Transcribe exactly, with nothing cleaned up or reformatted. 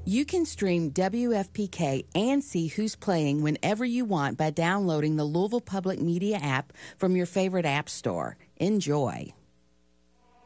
You can stream W F P K and see who's playing whenever you want by downloading the Louisville Public Media app from your favorite app store. Enjoy.